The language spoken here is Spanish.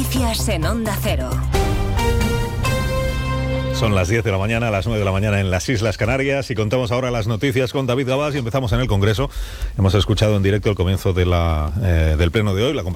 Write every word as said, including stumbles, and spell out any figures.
Noticias en Onda Cero. Son las diez de la mañana, a las nueve de la mañana en las Islas Canarias, y contamos ahora las noticias con David Gabás y empezamos en el Congreso. Hemos escuchado en directo el comienzo de la, eh, del pleno de hoy, la